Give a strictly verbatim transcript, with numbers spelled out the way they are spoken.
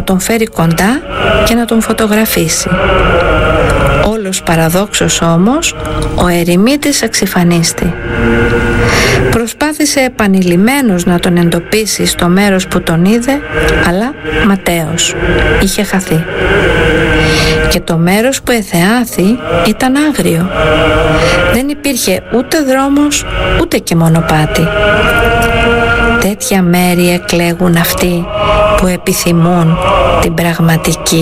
να τον φέρει κοντά και να τον φωτογραφίσει. Όλος παραδόξως όμως, ο ερημίτης εξυφανίστη. Προσπάθησε επανειλημμένος να τον εντοπίσει στο μέρος που τον είδε, αλλά ματέος, είχε χαθεί. Και το μέρος που εθεάθη ήταν άγριο. Δεν υπήρχε ούτε δρόμος, ούτε και μονοπάτι. Τέτοια μέρη εκλέγουν αυτοί που επιθυμούν την πραγματική